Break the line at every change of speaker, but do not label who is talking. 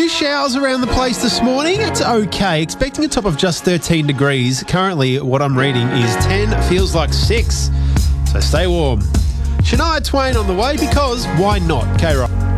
Few showers around the place this morning. It's okay. Expecting a top of just 13 degrees. Currently, what I'm reading is 10, feels like 6. So stay warm. Shania Twain on the way because why not? K-Rock.